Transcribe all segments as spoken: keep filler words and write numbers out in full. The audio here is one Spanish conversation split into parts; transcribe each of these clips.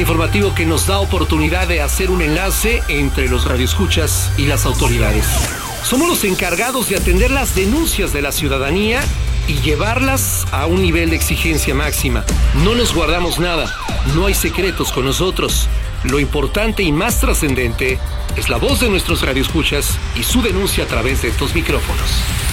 informativo que nos da oportunidad de hacer un enlace entre los radioescuchas y las autoridades. Somos los encargados de atender las denuncias de la ciudadanía y llevarlas a un nivel de exigencia máxima. No nos guardamos nada, no hay secretos con nosotros. Lo importante y más trascendente es la voz de nuestros radioescuchas y su denuncia a través de estos micrófonos.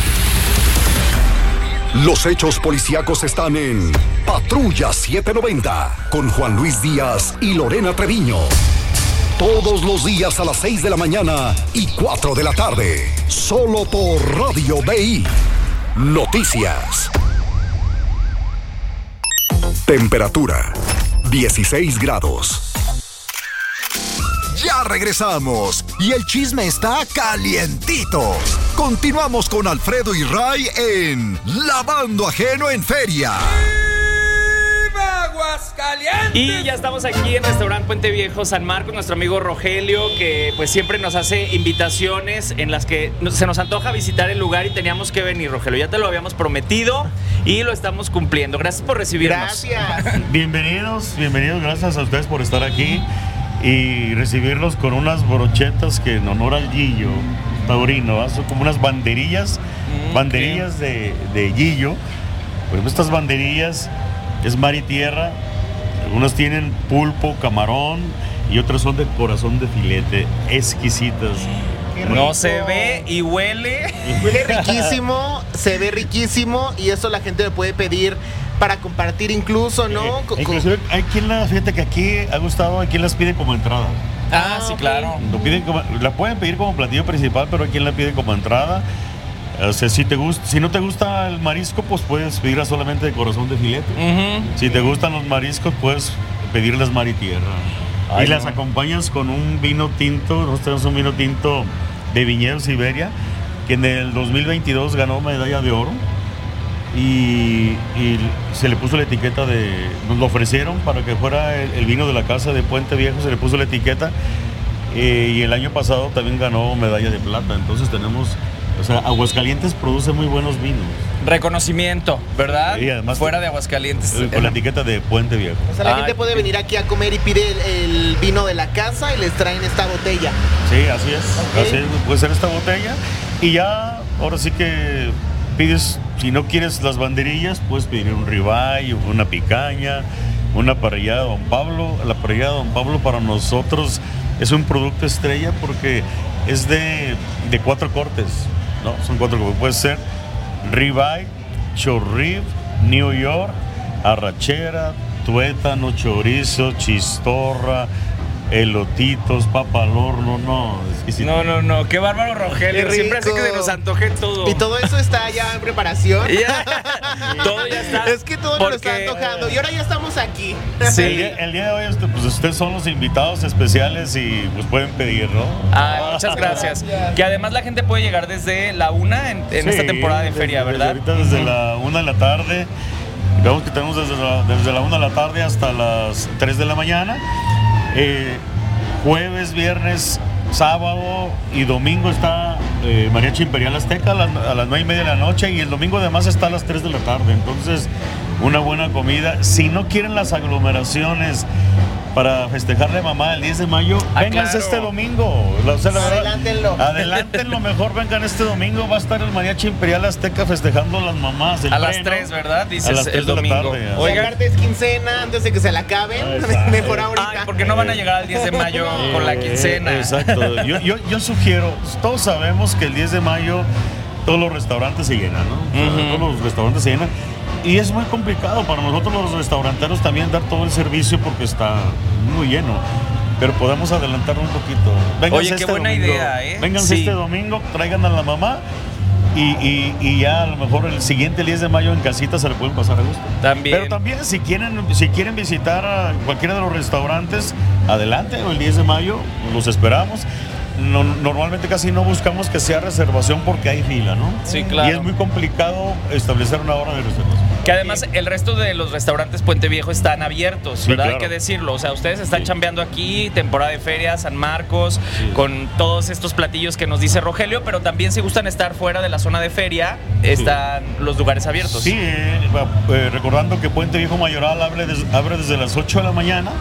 Los hechos policíacos están en Patrulla setecientos noventa con Juan Luis Díaz y Lorena Treviño. Todos los días a las seis de la mañana y cuatro de la tarde. Solo por Radio B I. Noticias. Temperatura dieciséis grados. Ya regresamos y el chisme está calientito. Continuamos con Alfredo y Ray en Lavando Ajeno en Feria. Y ya estamos aquí en Restaurante Puente Viejo San Marcos, nuestro amigo Rogelio, que pues siempre nos hace invitaciones en las que se nos antoja visitar el lugar y teníamos que venir, Rogelio. Ya te lo habíamos prometido y lo estamos cumpliendo. Gracias por recibirnos. Gracias. Bienvenidos, bienvenidos, gracias a ustedes por estar aquí y recibirlos con unas brochetas que en honor al Gillo taurino, ¿eh? Son como unas banderillas, mm, banderillas okay. de, de Gillo. Por ejemplo, estas banderillas es mar y tierra, unas tienen pulpo, camarón y otras son de corazón de filete, exquisitas. No se ve y huele. Huele riquísimo, se ve riquísimo y eso la gente le puede pedir para compartir incluso, ¿no? Eh, inclusive hay quien la, fíjate que aquí ha gustado, hay quien las pide como entrada. Ah, ah sí, claro. Lo piden como, la pueden pedir como platillo principal, pero hay quien la pide como entrada. O sea, si, te gusta, si no te gusta el marisco, pues puedes pedirla solamente de corazón de filete. Uh-huh. Si te gustan los mariscos, puedes pedirlas mar y tierra. Ay, y no. las acompañas con un vino tinto. Nosotros tenemos un vino tinto de Viñedo Siberia, que en el dos mil veintidós ganó medalla de oro. Y, y se le puso la etiqueta de... Nos lo ofrecieron para que fuera el, el vino de la casa de Puente Viejo, se le puso la etiqueta. Eh, y el año pasado también ganó medalla de plata. Entonces tenemos... O sea, Aguascalientes produce muy buenos vinos. Reconocimiento, ¿verdad? Y además fuera de Aguascalientes. Con la etiqueta de Puente Viejo. O sea, la Ay, gente puede venir aquí a comer y pide el, el vino de la casa y les traen esta botella. Sí, así es. Okay. Así es, puede ser esta botella. Y ya, ahora sí que pides, si no quieres las banderillas, puedes pedir un ribeye, una picaña, una parrillada de Don Pablo. La parrillada de Don Pablo para nosotros es un producto estrella porque es de, de cuatro cortes. No, son cuatro cortes. Puede ser ribeye, chorrib, New York, arrachera, tuétano, chorizo, chistorra, elotitos, papa al horno, no, exquisito. No, no, no, qué bárbaro, Rogelio. Qué siempre hace que se nos antoje todo. Y todo eso está ya en preparación. Ya. Todo ya está. Es que todo porque... nos está antojando. Y ahora ya estamos aquí. Sí. El, día, el día de hoy, pues ustedes son los invitados especiales y pues pueden pedir, ¿no? Ah, muchas gracias. Que además la gente puede llegar desde la una en, en sí, esta temporada de feria, desde, ¿verdad? Desde ahorita desde uh-huh. la una de la tarde. Vemos que tenemos desde la, desde la una de la tarde hasta las tres de la mañana. Eh, jueves, viernes, sábado y domingo está eh, Mariachi Imperial Azteca a las, a las nueve y media de la noche y el domingo además está a las tres de la tarde. Entonces, una buena comida. Si no quieren las aglomeraciones para festejarle a mamá el diez de mayo, ah, vénganse claro. este domingo. O sea, la adelántenlo. Verdad, adelántenlo mejor, vengan este domingo. Va a estar el Mariachi Imperial Azteca festejando a las mamás. A las tres, ¿verdad? Dices a las tres el domingo. Oigan, Oigan, es quincena, antes de que se la acaben, mejor ahorita. Ay, porque no van a llegar al diez de mayo eh, con la quincena. Exacto. Yo, yo, yo sugiero, todos sabemos que el diez de mayo todos los restaurantes se llenan, ¿no? O sea, uh-huh. Todos los restaurantes se llenan. Y es muy complicado para nosotros los restauranteros también dar todo el servicio porque está muy lleno. Pero podemos adelantarlo un poquito. Vénganse Oye, qué este buena domingo, idea, ¿eh? Vénganse sí. este domingo, traigan a la mamá y, y, y ya a lo mejor el siguiente diez de mayo en casita se le pueden pasar a gusto. También. Pero también si quieren, si quieren visitar a cualquiera de los restaurantes, adelante, el diez de mayo los esperamos. No, normalmente casi no buscamos que sea reservación porque hay fila, ¿no? Sí, claro. Y es muy complicado establecer una hora de reservación. Que además el resto de los restaurantes Puente Viejo están abiertos, sí, ¿verdad? claro. Hay que decirlo. O sea, ustedes están sí. chambeando aquí, temporada de feria, San Marcos, sí. con todos estos platillos que nos dice Rogelio, pero también si gustan estar fuera de la zona de feria, están sí. los lugares abiertos. Sí, eh, eh, recordando que Puente Viejo Mayoral abre, des, abre desde las ocho de la mañana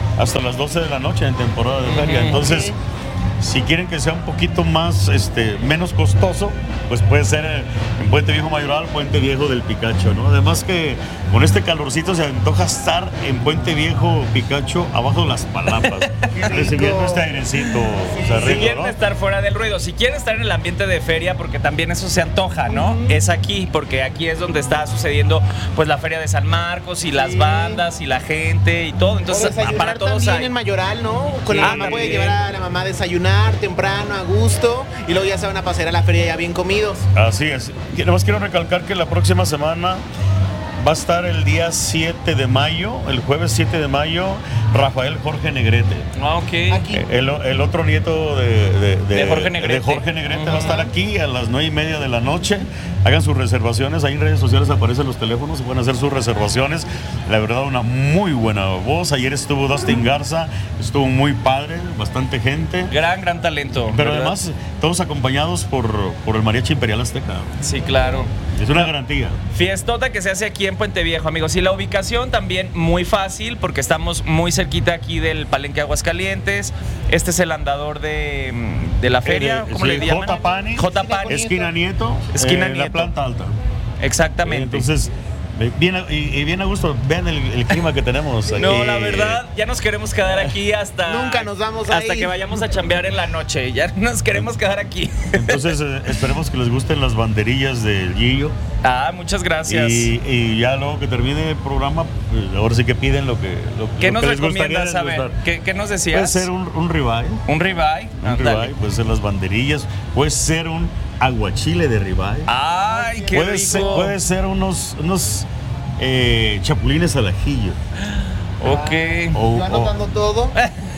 hasta las doce de la noche en temporada de feria. Entonces, si quieren que sea un poquito más, este, menos costoso, pues puede ser en Puente Viejo Mayoral, Puente Viejo del Picacho, ¿no? Además que con este calorcito se antoja estar en Puente Viejo Picacho abajo de las palapas, recibiendo este airecito. O sea, Si rico, quieren ¿no? estar fuera del ruido, si quieren estar en el ambiente de feria, porque también eso se antoja, ¿no? Uh-huh. Es aquí, porque aquí es donde está sucediendo pues la feria de San Marcos y las sí. bandas y la gente y todo. Entonces, para todos también hay. En Mayoral, ¿no? Con la Ah, mamá también. puede llevar a la mamá a desayunar temprano, a gusto, y luego ya se van a pasear a la feria ya bien comidos. Así es. Nada más quiero recalcar que la próxima semana va a estar el día siete de mayo, el jueves siete de mayo, Rafael Jorge Negrete. Ah, ok. Aquí. El, el otro nieto de, de, de, de Jorge Negrete, de Jorge Negrete uh-huh. va a estar aquí a las nueve y media de la noche. Hagan sus reservaciones, ahí en redes sociales aparecen los teléfonos, se pueden hacer sus reservaciones. La verdad, una muy buena voz. Ayer estuvo Dustin Garza, estuvo muy padre, bastante gente. Gran, gran talento. Pero ¿verdad? además, todos acompañados por, por el Mariachi Imperial Azteca. Sí, claro. Es una garantía. Fiestota que se hace aquí en Puente Viejo, amigos. Y la ubicación también muy fácil, porque estamos muy cerquita aquí del Palenque Aguascalientes. Este es el andador de, de la feria. Eh, ¿Cómo sí, le llaman? J. Pani. J. Pani. Esquina Nieto. Esquina eh, Nieto. La planta alta. Exactamente. Entonces, bien a, y, y bien a gusto, vean el, el clima que tenemos aquí. No, la verdad, ya nos queremos quedar aquí hasta... Nunca nos vamos a Hasta ir. que vayamos a chambear en la noche. Ya nos queremos quedar aquí. Entonces, eh, esperemos que les gusten las banderillas del Gillo. Ah, muchas gracias. Y, y ya luego que termine el programa, pues, ahora sí que piden lo que, lo, ¿Qué lo nos que les gustaría recomiendas saber? degustar. ¿Qué, ¿Qué nos decías? Puede ser un, un ribeye. Un ribeye. Un Ah, ribeye, dale. puede ser las banderillas, puede ser un aguachile de ribeye. Ay, qué puede rico. ser, puede ser unos, unos eh, chapulines al ajillo. Ok. O- Yo anotando todo.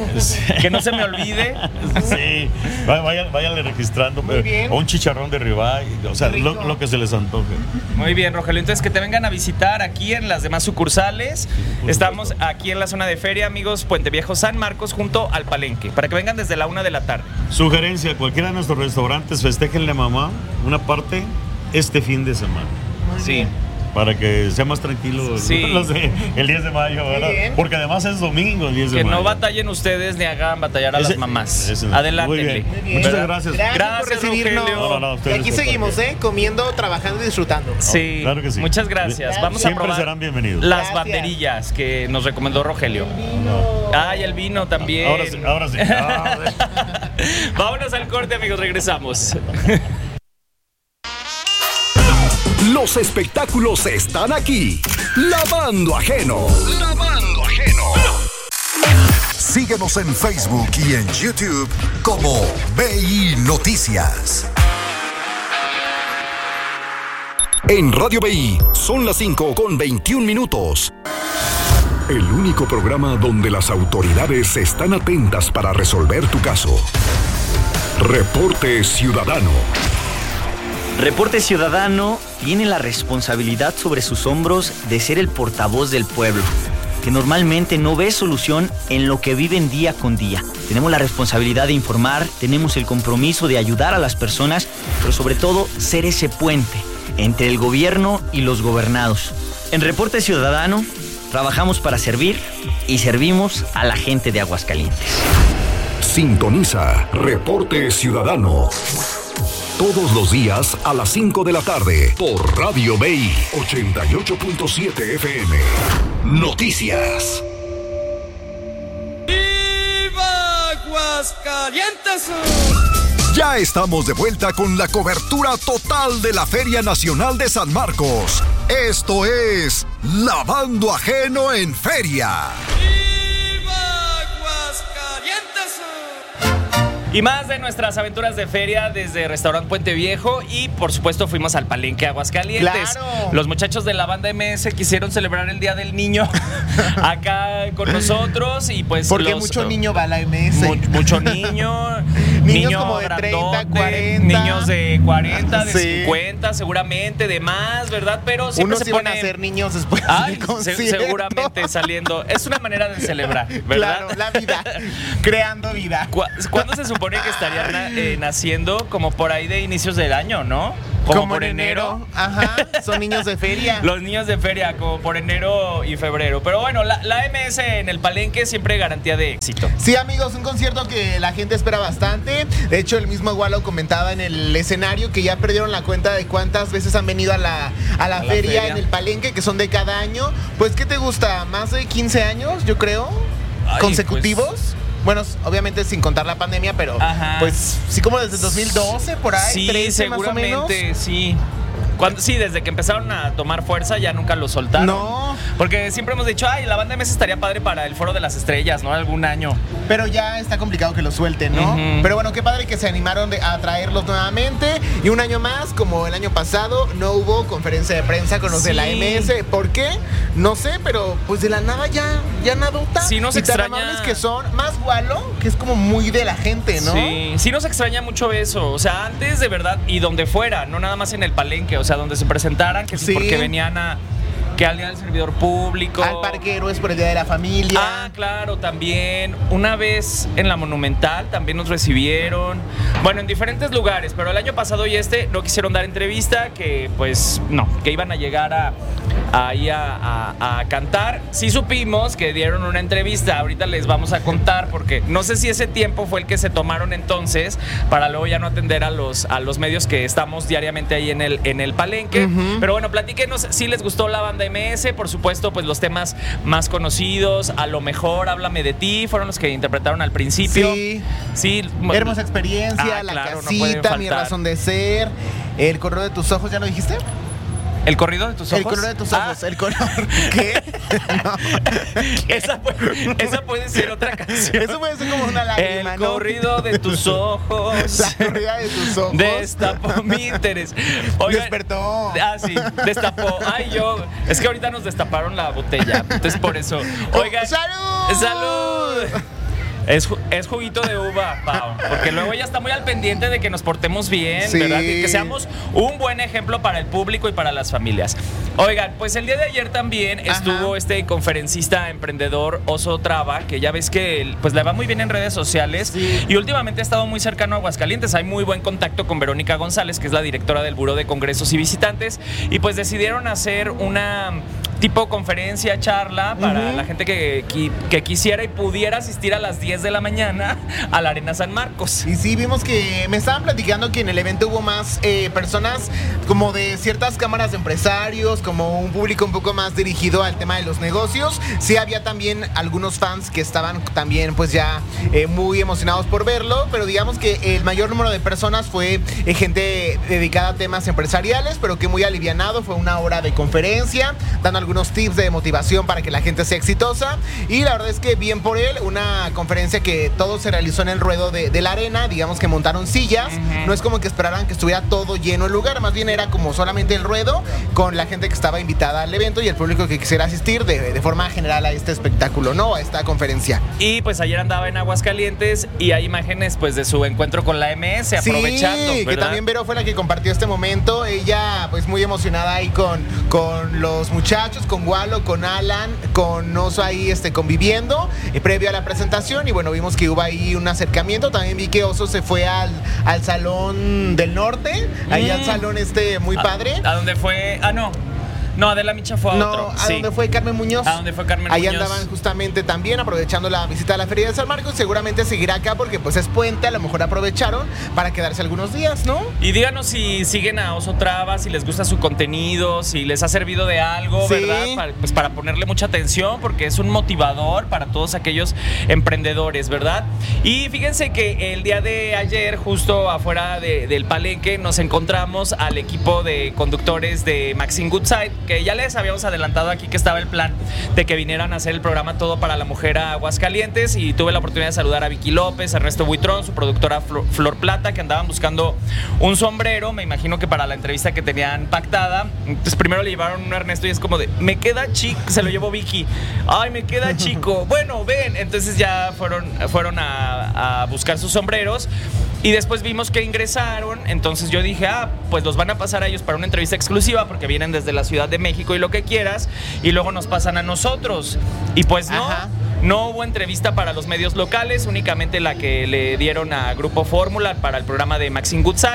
Que no se me olvide. Sí, vayan, váyanle registrando. Muy bien. O un chicharrón de ribeye, o sea, Qué lo, rico. lo que se les antoje. Muy bien, Rogelio. Entonces, que te vengan a visitar aquí en las demás sucursales. por Estamos supuesto. aquí en la zona de feria, amigos, Puente Viejo San Marcos, junto al Palenque, para que vengan desde la una de la tarde. Sugerencia, cualquiera de nuestros restaurantes, festéjenle a mamá una parte este fin de semana. Sí. Para que sea más tranquilo Sí. los de- el diez de mayo, ¿verdad? bien. Porque además es domingo el diez de Que mayo. no batallen ustedes ni hagan batallar a Ese- las mamás. ese- muy Adelántenle. bien. Muy bien. Muchas ¿Verdad? gracias. Gracias, Gracias, por recibirnos. Rogelio. No, no, no, y ustedes aquí por seguimos, favor. ¿eh? Comiendo, trabajando y disfrutando. Sí, Claro que sí. Muchas gracias. Vamos a Siempre probar serán bienvenidos. las Gracias. banderillas que nos recomendó Rogelio. Ah, y el vino también. Ahora sí, ahora sí. Ah, Vámonos al corte, amigos, regresamos. Los espectáculos están aquí. Lavando Ajeno. Lavando Ajeno. Síguenos en Facebook y en YouTube como B I Noticias. En Radio B I son las cinco con veintiún minutos. El único programa donde las autoridades están atentas para resolver tu caso. Reporte Ciudadano. Reporte Ciudadano tiene la responsabilidad sobre sus hombros de ser el portavoz del pueblo, que normalmente no ve solución en lo que viven día con día. Tenemos la responsabilidad de informar, tenemos el compromiso de ayudar a las personas, pero sobre todo ser ese puente entre el gobierno y los gobernados. En Reporte Ciudadano trabajamos para servir y servimos a la gente de Aguascalientes. Sintoniza Reporte Ciudadano. Todos los días a las cinco de la tarde por Radio B I ochenta y ocho punto siete F M. Noticias. ¡Viva Aguascalientes! Ya estamos de vuelta con la cobertura total de la Feria Nacional de San Marcos. Esto es Lavando Ajeno en Feria. ¡Viva Aguascalientes! Y más de nuestras aventuras de feria desde Restaurant Puente Viejo y por supuesto fuimos al Palenque Aguascalientes. ¡Claro! Los muchachos de la banda M S quisieron celebrar el Día del Niño acá con nosotros y pues Porque los, mucho niño va a la M S. mu- mucho niño, Niños niño como de treinta, grandote, cuarenta. niños de cuarenta, de Sí. cincuenta, seguramente de más, ¿verdad? Pero siempre Unos se iban pone a ser niños después Ay, del se- concierto. seguramente saliendo. Es una manera de celebrar, ¿verdad? Claro, la vida. Creando vida. ¿Cu- ¿Cuándo se supone que estarían na- eh, naciendo? Como por ahí de inicios del año, ¿no? como, Como por en enero. enero. Ajá, son niños de feria. Los niños de feria, como por enero y febrero. Pero bueno, la, la M S en el Palenque siempre garantía de éxito. Sí, amigos, un concierto que la gente espera bastante. De hecho, el mismo Walo comentaba en el escenario que ya perdieron la cuenta de cuántas veces han venido a la, a la, A la feria, feria. en el Palenque, que son de cada año. Pues, ¿qué te gusta? ¿Más de quince años, yo creo? Ay, ¿Consecutivos? pues. Bueno, obviamente sin contar la pandemia, pero Ajá. pues sí, como desde dos mil doce, por ahí, Sí, trece más o menos. seguramente, sí. Cuando, sí, desde que empezaron a tomar fuerza ya nunca lo soltaron. No. Porque siempre hemos dicho, ay, la banda M S estaría padre para el Foro de las Estrellas, ¿no? Algún año. Pero ya está complicado que lo suelten, ¿no? Ujú. Pero bueno, qué padre que se animaron de- a traerlos nuevamente. Y un año más, como el año pasado, no hubo conferencia de prensa con los de la Sí. M S. ¿Por qué? No sé, pero pues de la nada ya, ya nadota. Sí, nos y tan extraña. amables que son. Más Walo, que es como muy de la gente, ¿no? Sí, sí nos extraña mucho eso. O sea, antes de verdad, y donde fuera, no nada más en el Palenque, o sea, donde se presentaran, que sí, Sí. porque venían a que al día del servidor público. Al Parque Héroes por el Día de la Familia. Ah, claro, también. Una vez en la Monumental también nos recibieron. Bueno, en diferentes lugares, pero el año pasado y este no quisieron dar entrevista, que pues no, que iban a llegar a ahí a, a- a cantar. Sí supimos que dieron una entrevista, ahorita les vamos a contar, porque no sé si ese tiempo fue el que se tomaron entonces para luego ya no atender a los, a los medios que estamos diariamente ahí en el, en el Palenque. Ujú. Pero bueno, platíquenos si les gustó la banda M S, por supuesto, pues los temas más conocidos, a lo mejor Háblame de ti, fueron los que interpretaron al principio. Sí. Sí. Hermosa experiencia, Ah, la claro, no pueden casita, mi faltar. razón de ser, el color de tus ojos, ¿ya lo dijiste? ¿El corrido de tus ojos? El color de tus Ah, ojos, el color. ¿Qué? No. esa, puede, esa puede ser otra canción. Eso puede ser como una lágrima, El ¿no? corrido de tus ojos. La corrida de tus ojos. Destapó mi interés. Oigan, Despertó. Ah, sí, destapó. Ay, yo. Es que ahorita nos destaparon la botella. Entonces, por eso. Oigan. ¡Salud! ¡Salud! Es, ju- es juguito de uva, Pau. Porque luego ella está muy al pendiente de que nos portemos bien, Sí. ¿verdad? Y que seamos un buen ejemplo para el público y para las familias. Oigan, pues el día de ayer también Ajá. estuvo este conferencista emprendedor Oso Traba, que ya ves que él, pues le va muy bien en redes sociales. Sí. Y últimamente ha estado muy cercano a Aguascalientes. Hay muy buen contacto con Verónica González, que es la directora del Buró de Congresos y Visitantes. Y pues decidieron hacer una tipo conferencia, charla para Ujú. la gente que, que, que quisiera y pudiera asistir a las diez de la mañana a la Arena San Marcos. Y sí, vimos que me estaban platicando que en el evento hubo más eh, personas como de ciertas cámaras de empresarios, como un público un poco más dirigido al tema de los negocios. Sí había también algunos fans que estaban también pues ya eh, muy emocionados por verlo, pero digamos que el mayor número de personas fue eh, gente dedicada a temas empresariales, pero que muy alivianado. Fue una hora de conferencia, dando algunos tips de motivación para que la gente sea exitosa. Y la verdad es que bien por él, una conferencia que todo se realizó en el ruedo de, de la arena, digamos que montaron sillas, Ujú. no es como que esperaran que estuviera todo lleno el lugar, más bien era como solamente el ruedo con la gente que estaba invitada al evento y el público que quisiera asistir de, de forma general a este espectáculo, ¿no? A esta conferencia. Y pues ayer andaba en Aguascalientes y hay imágenes pues de su encuentro con la M S, aprovechando, Sí, que ¿verdad? también Vero fue la que compartió este momento. Ella, pues, muy emocionada ahí con, con los muchachos, con Walo, con Alan, con Oso ahí este, conviviendo, eh, previo a la presentación. Y bueno, vimos que hubo ahí un acercamiento. También vi que Oso se fue al, al Salón del Norte, ahí Mm. al salón este muy A- padre. ¿A dónde fue? Ah, no. No, Adela Micha fue a No, otro. a sí. donde fue Carmen Muñoz. A donde fue Carmen Ahí Muñoz. andaban justamente también aprovechando la visita a la Feria de San Marcos. Seguramente seguirá acá porque pues es puente, a lo mejor aprovecharon para quedarse algunos días, ¿no? Y díganos si siguen a Oso Traba, si les gusta su contenido, si les ha servido de algo, Sí. ¿verdad? Para, pues para ponerle mucha atención, porque es un motivador para todos aquellos emprendedores, ¿verdad? Y fíjense que el día de ayer, justo afuera de- del Palenque, nos encontramos al equipo de conductores de Maxine Goodside, que ya les habíamos adelantado aquí que estaba el plan de que vinieran a hacer el programa Todo para la Mujer a Aguascalientes, y tuve la oportunidad de saludar a Vicky López, a Ernesto Buitrón, su productora Flor, Flor Plata, que andaban buscando un sombrero, me imagino que para la entrevista que tenían pactada. Entonces primero le llevaron uno a Ernesto y es como de, me queda chico, se lo llevó Vicky, ay, me queda chico, bueno, ven, entonces ya fueron, fueron a, a buscar sus sombreros. Y después vimos que ingresaron, entonces yo dije, ah, pues los van a pasar a ellos para una entrevista exclusiva porque vienen desde la Ciudad de México y lo que quieras, y luego nos pasan a nosotros. Y pues no, Ajá. no hubo entrevista para los medios locales, únicamente la que le dieron a Grupo Fórmula para el programa de Maxine Goodside.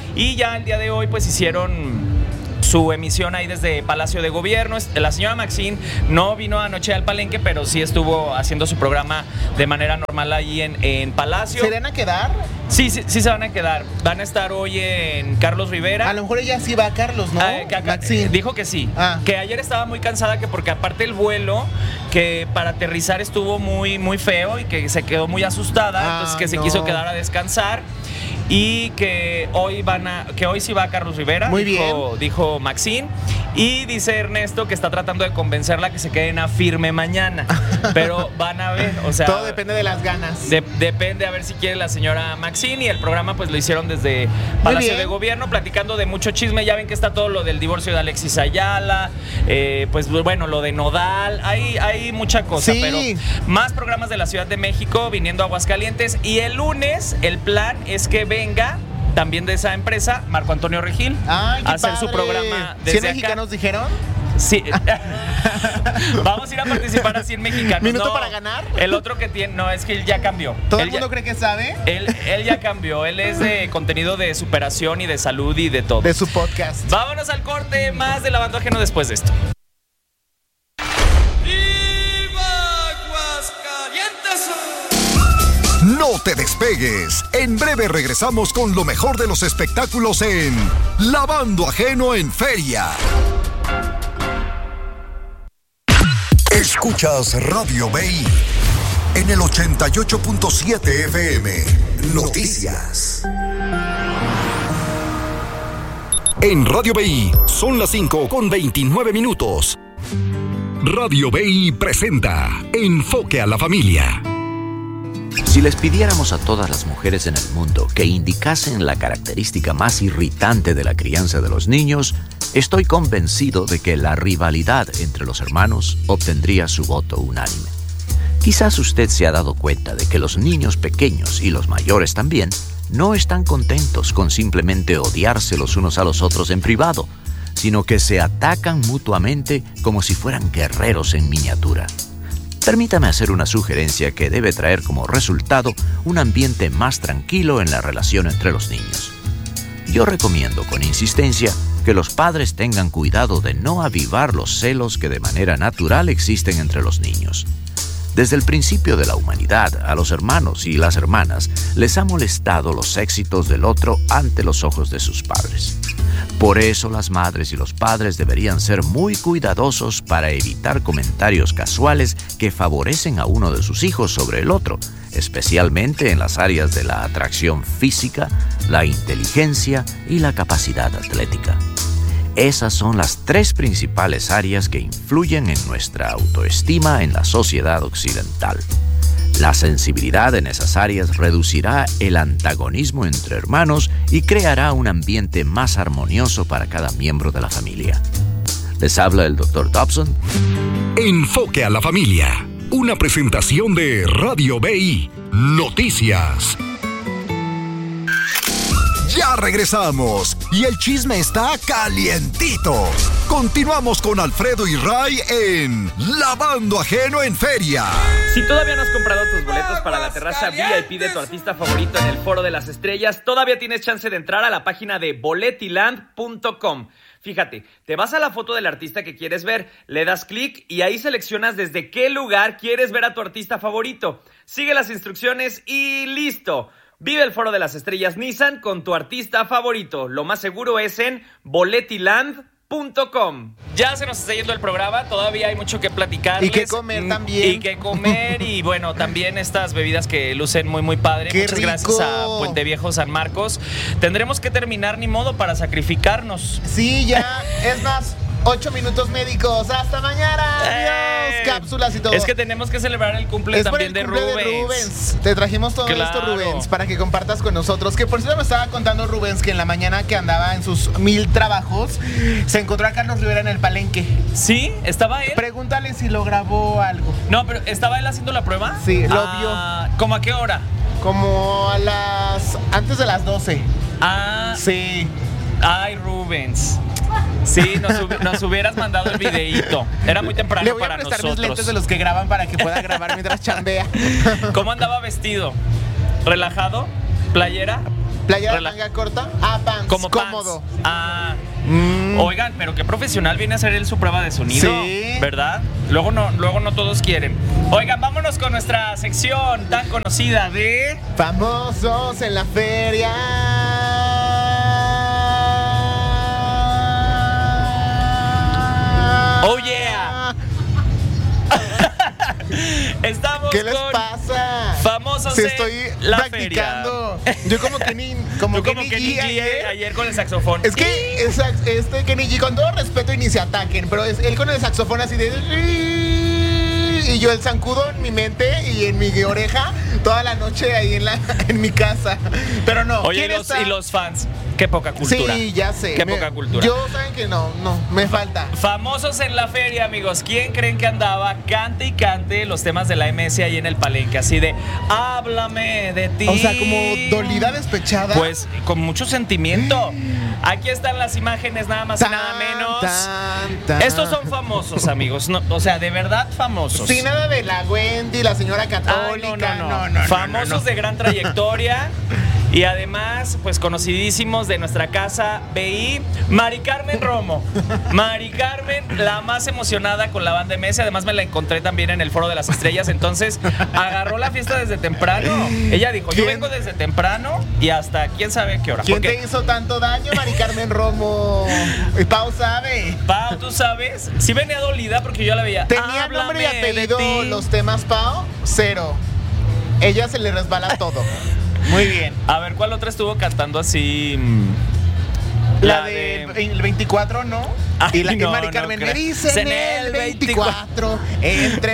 Y ya el día de hoy pues hicieron su emisión ahí desde Palacio de Gobierno. La señora Maxine no vino anoche al Palenque, pero sí estuvo haciendo su programa de manera normal ahí en, en Palacio. ¿Se van a quedar? Sí, sí, sí se van a quedar. Van a estar hoy en Carlos Rivera. A lo mejor ella sí va a Carlos, ¿no? Ah, que acá- Maxine. Dijo que sí. Ah. Que ayer estaba muy cansada, que porque aparte el vuelo, que para aterrizar estuvo muy, muy feo y que se quedó muy asustada, Ah, entonces que se no. quiso quedar a descansar. Y que hoy van a, que hoy sí va a Carlos Rivera, Muy dijo, bien. dijo Maxine. Y dice Ernesto que está tratando de convencerla que se queden a firme mañana. Pero van a ver, o sea. Todo depende de las ganas. De- depende a ver si quiere la señora Maxine. Y el programa pues lo hicieron desde Palacio bien. de Gobierno, platicando de mucho chisme. Ya ven que está todo lo del divorcio de Alexis Ayala, eh, pues bueno, lo de Nodal. Hay, hay mucha cosa, Sí. pero más programas de la Ciudad de México viniendo a Aguascalientes. Y el lunes el plan es que venga también de esa empresa Marco Antonio Regil Ay, qué a hacer su padre. programa desde ¿cien acá. mexicanos dijeron? Sí. Vamos a ir a participar a cien mexicanos. ¿Minuto No, para ganar? El otro que tiene, no, es que él ya cambió. ¿Todo Él el mundo ya- cree que sabe? Él, él ya cambió, él es de contenido de superación y de salud y de todo. De su podcast. Vámonos al corte, más de Lavando Ajeno después de esto. ¡Viva Aguascalientes! No te despegues. En breve regresamos con lo mejor de los espectáculos en Lavando Ajeno en Feria. Escuchas Radio B I en el ochenta y ocho punto siete F M. Noticias. En Radio B I son las cinco con veintinueve minutos. Radio B I presenta Enfoque a la Familia. Si les pidiéramos a todas las mujeres en el mundo que indicasen la característica más irritante de la crianza de los niños, estoy convencido de que la rivalidad entre los hermanos obtendría su voto unánime. Quizás usted se ha dado cuenta de que los niños pequeños y los mayores también no están contentos con simplemente odiarse los unos a los otros en privado, sino que se atacan mutuamente como si fueran guerreros en miniatura. Permítame hacer una sugerencia que debe traer como resultado un ambiente más tranquilo en la relación entre los niños. Yo recomiendo con insistencia que los padres tengan cuidado de no avivar los celos que de manera natural existen entre los niños. Desde el principio de la humanidad, a los hermanos y las hermanas les ha molestado los éxitos del otro ante los ojos de sus padres. Por eso las madres y los padres deberían ser muy cuidadosos para evitar comentarios casuales que favorecen a uno de sus hijos sobre el otro, especialmente en las áreas de la atracción física, la inteligencia y la capacidad atlética. Esas son las tres principales áreas que influyen en nuestra autoestima en la sociedad occidental. La sensibilidad en esas áreas reducirá el antagonismo entre hermanos y creará un ambiente más armonioso para cada miembro de la familia. Les habla el doctor Dobson. Enfoque a la Familia. Una presentación de Radio B I. Noticias. Ya regresamos y el chisme está calientito. Continuamos con Alfredo y Ray en Lavando Ajeno en Feria. Si todavía no has comprado tus boletos para la terraza V I P de tu artista favorito en el Foro de las Estrellas, todavía tienes chance de entrar a la página de boletiland punto com. Fíjate, te vas a la foto del artista que quieres ver, le das clic y ahí seleccionas desde qué lugar quieres ver a tu artista favorito. Sigue las instrucciones y listo. Vive el Foro de las Estrellas Nissan con tu artista favorito. Lo más seguro es en boletiland punto com. Ya se nos está yendo el programa, todavía hay mucho que platicar. Y que comer también. Y que comer y bueno, también estas bebidas que lucen muy muy padre. ¡Qué Muchas rico! gracias a Puente Viejo San Marcos. Tendremos que terminar ni modo para sacrificarnos. Sí, ya. Es más, ocho minutos médicos. ¡Hasta mañana! ¡Adiós! Eh, Cápsulas y todo. Es que tenemos que celebrar el cumple Es por también el cumple de, Rubens. de Rubens. Te trajimos todo Claro. esto, Rubens, para que compartas con nosotros. Que por cierto me estaba contando Rubens que en la mañana que andaba en sus mil trabajos, se encontró a Carlos Rivera en el Palenque. ¿Sí? ¿Estaba él? Pregúntale si lo grabó algo. No, pero ¿estaba él haciendo la prueba? Sí, lo Ah, ¿Cómo a qué hora? Como a las... antes de las doce. Ah, Sí. ay, Rubens. Sí, nos, hub- nos hubieras mandado el videíto. Era muy temprano Le voy a para prestar nosotros. mis lentes de los que graban para que pueda grabar mientras chambea. ¿Cómo andaba vestido? ¿Relajado? ¿Playera? ¿Playa de Rela- manga corta? Ah, pants. Como pants. Cómodo. Ah. Mm. Oigan, pero qué profesional viene a hacer él su prueba de sonido, Sí. ¿verdad? Luego no, luego no todos quieren. Oigan, vámonos con nuestra sección tan conocida de... Famosos en la feria. ¡Oh, yeah! Estamos ¿Qué les con pasa? famosos Si en estoy la practicando. Yo como Kenny, como Tú como Kenny Kenny G G ayer. ayer con el saxofón. Es que es sax- este Kenny G, con todo respeto y ni se ataquen, pero es él con el saxofón así de... Y yo el zancudo en mi mente y en mi oreja toda la noche ahí en la en mi casa. Pero no. Oye, y ¿quién los, está? y los fans, qué poca cultura. Sí, ya sé. Qué Me- poca cultura. Yo saben que no, no, me falta. Famosos en la feria, amigos. ¿Quién creen que andaba? Cante y cante los temas de la M S ahí en el palenque. Así de, háblame de ti. O sea, como dolida, despechada. Pues con mucho sentimiento. Aquí están las imágenes, nada más y nada menos. Tan, tan. Estos son famosos, amigos. No, o sea, de verdad famosos. Sí, nada de la Wendy, la señora Ay, católica. no, no, no. Famosos no, no. de gran trayectoria. Y además, pues conocidísimos de nuestra casa B I, Mari Carmen Romo. Mari Carmen, la más emocionada con la banda M S. Además, me la encontré también en el Foro de las Estrellas. Entonces, agarró la fiesta desde temprano. Ella dijo: yo ¿Quién? vengo desde temprano y hasta quién sabe qué hora. ¿Quién Porque, te hizo tanto daño, Mari Carmen Romo? Y Pau sabe. Pau, tú sabes, sí venía dolida porque yo la veía. ¿Tenía "Háblame nombre y de apellido ti". los temas, Pau? Cero. Ella se le resbala todo. Muy bien. A ver, ¿cuál otra estuvo cantando así? mm, La, de el veinticuatro, ¿no? Ay, y la que no, Mari no Carmen creo. me dicen En el el veinticuatro. Entre.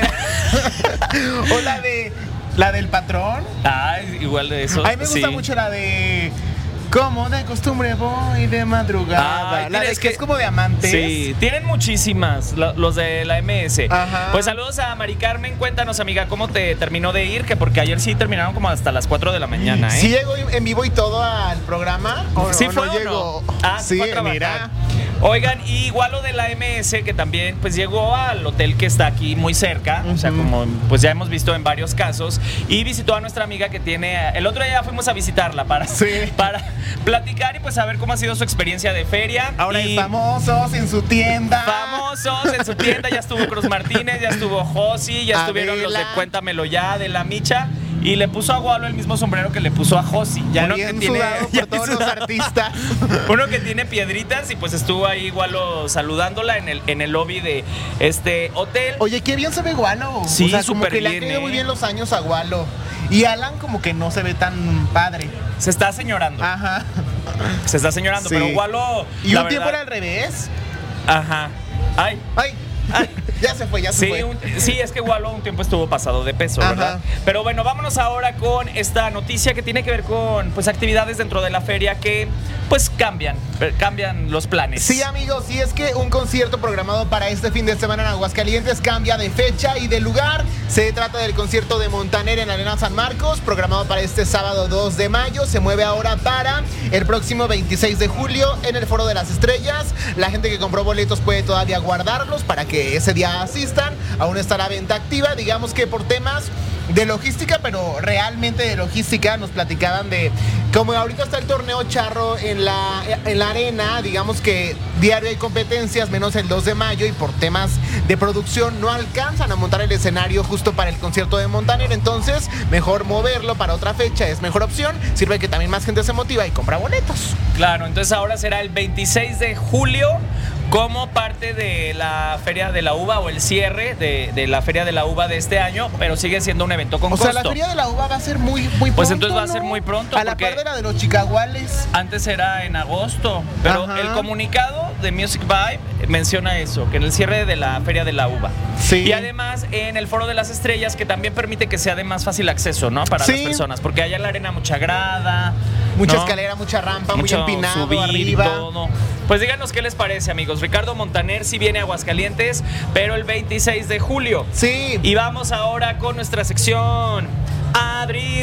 O la de. La del patrón. Ay, igual de eso. A mí me gusta sí. mucho la de. Como de costumbre voy de madrugada. Ay, la de tienes que es como de amantes. Sí, tienen muchísimas lo- los de la M S. Ajá. Pues saludos a Mari Carmen. Cuéntanos, amiga, ¿cómo te terminó de ir? Que porque ayer sí terminaron como hasta las cuatro de la mañana, ¿eh? ¿Sí llegó en vivo y todo al programa? ¿O, ¿Sí o fue no o llegó? no? Ah, sí, fue a trabajar. mira. Oigan, y igual lo de la M S, que también pues llegó al hotel que está aquí muy cerca, o sea, Ujú. como pues ya hemos visto en varios casos, y visitó a nuestra amiga que tiene, el otro día fuimos a visitarla para, Sí. para platicar y pues saber cómo ha sido su experiencia de feria. Ahora y es famosos en su tienda. famosos en su tienda, ya estuvo Cruz Martínez, ya estuvo Josi, ya estuvieron los de Adela. Cuéntamelo Ya, de La Micha. Y le puso a Gualo el mismo sombrero que le puso a Josi. Ya Muy no que bien tiene sudado ya por todos los sudado. artistas. Uno que tiene piedritas y pues estuvo ahí Gualo saludándola en el, en el lobby de este hotel. Oye, qué bien se ve Gualo. Sí, o sea, como súper que le han bien, caído ¿eh? muy bien los años a Gualo. Y Alan como que no se ve tan padre. Se está señorando. Ajá. Se está señorando, Sí. pero Gualo. Y la un tiempo era verdad- al revés. Ajá. Ay. Ay, Ay. ya se fue, ya se Sí, fue. un- sí, es que Gualo un tiempo estuvo pasado de peso, Ajá. ¿verdad? Pero bueno, vámonos ahora con esta noticia que tiene que ver con pues actividades dentro de la feria que pues cambian, eh, cambian los planes. Sí, amigos, y es que un concierto programado para este fin de semana en Aguascalientes cambia de fecha y de lugar. Se trata del concierto de Montaner en la Arena San Marcos, programado para este sábado dos de mayo. Se mueve ahora para el próximo veintiséis de julio en el Foro de las Estrellas. La gente que compró boletos puede todavía guardarlos para que ese día asistan. Aún está la venta activa, digamos que por temas de logística, pero realmente de logística. Nos platicaban de como ahorita está el torneo charro en la, en la arena, digamos que diario hay competencias, menos el dos de mayo, y por temas de producción no alcanzan a montar el escenario justo para el concierto de Montaner. Entonces mejor moverlo para otra fecha, es mejor opción, sirve que también más gente se motiva y compra boletos. Claro, entonces ahora será el veintiséis de julio como parte de la Feria de la Uva o el cierre de, de la Feria de la Uva de este año, pero sigue siendo un evento con O costo. sea, la Feria de la Uva va a ser muy, muy pronto. Pues entonces va a ¿no? ser muy pronto, A la porque- par de la de los chicaguales. Antes era en agosto, pero Ajá. el comunicado de Music Vibe menciona eso, que en el cierre de la Feria de la Uva. Sí. Y además en el Foro de las Estrellas, que también permite que sea de más fácil acceso, ¿no? Para Sí. las personas, porque allá en la arena mucha grada, Mucha ¿no? escalera, mucha rampa, Mucho muy empinado subir y arriba. todo. Pues díganos qué les parece, amigos. Ricardo Montaner sí viene a Aguascalientes, pero el veintiséis de julio. Sí. Y vamos ahora con nuestra sección Adri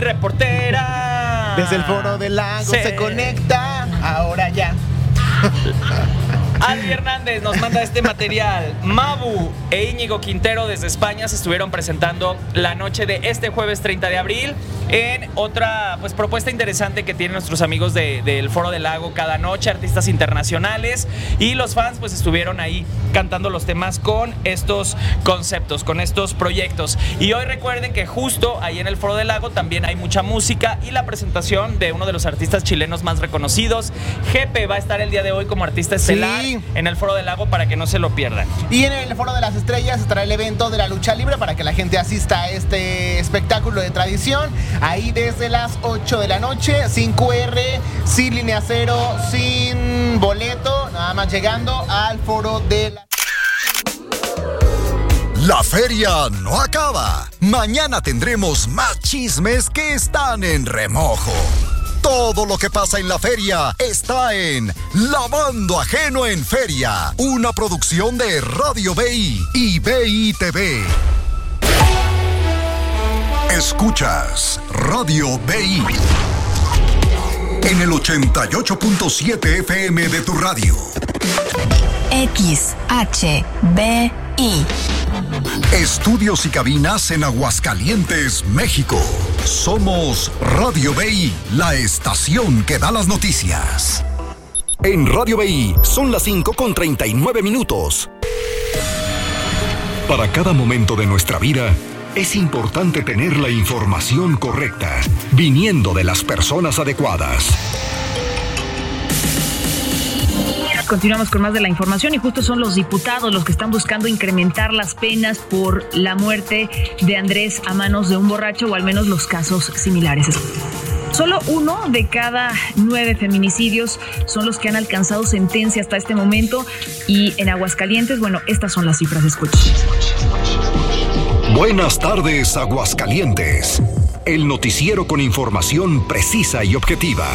Reportera. Desde el Foro del Lago Sí. se conecta, ahora ya. Adri Hernández nos manda este material. Mabu e Íñigo Quintero desde España se estuvieron presentando la noche de este jueves treinta de abril en otra pues propuesta interesante que tienen nuestros amigos de, del Foro del Lago cada noche, artistas internacionales, y los fans pues estuvieron ahí cantando los temas con estos conceptos, con estos proyectos. Y hoy recuerden que justo ahí en el Foro del Lago también hay mucha música y la presentación de uno de los artistas chilenos más reconocidos. Jepe va a estar el día de hoy como artista estelar sí. en el Foro del Lago para que no se lo pierdan. Y en el Foro de las Estrellas estará el evento de la lucha libre para que la gente asista a este espectáculo de tradición. Ahí desde las ocho de la noche, sin cu erre, sin línea cero, sin boleto, nada más llegando al Foro de la... La feria no acaba. Mañana tendremos más chismes que están en remojo. Todo lo que pasa en la feria está en Lavando Ajeno en Feria, una producción de Radio B I y B I T V. Escuchas Radio B I en el ochenta y ocho punto siete F M de tu radio. X H B I. Estudios y cabinas en Aguascalientes, México. Somos Radio B I, la estación que da las noticias. En Radio B I son las cinco con treinta y nueve minutos. Para cada momento de nuestra vida, es importante tener la información correcta, viniendo de las personas adecuadas. Continuamos con más de la información y justo son los diputados los que están buscando incrementar las penas por la muerte de Andrés a manos de un borracho, o al menos los casos similares. Solo uno de cada nueve feminicidios son los que han alcanzado sentencia hasta este momento, y en Aguascalientes, bueno, estas son las cifras, escuchen. Buenas tardes, Aguascalientes. El noticiero con información precisa y objetiva.